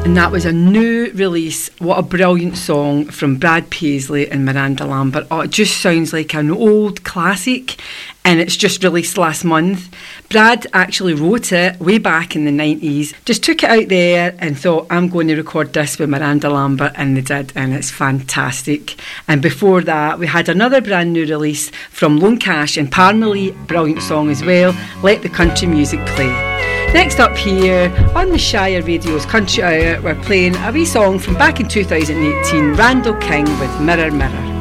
And that was a new release. What a brilliant song from Brad Paisley and Miranda Lambert. Oh, it just sounds like an old classic, and it's just released last month. Brad actually wrote it way back in the 90s, just took it out there and thought, I'm going to record this with Miranda Lambert, and they did, and it's fantastic. And before that, we had another brand new release from Lone Cash and Parmalee, brilliant song as well, Let the Country Music Play. Next up here on the Shire Radio's Country Hour, we're playing a wee song from back in 2018, Randall King with Mirror Mirror.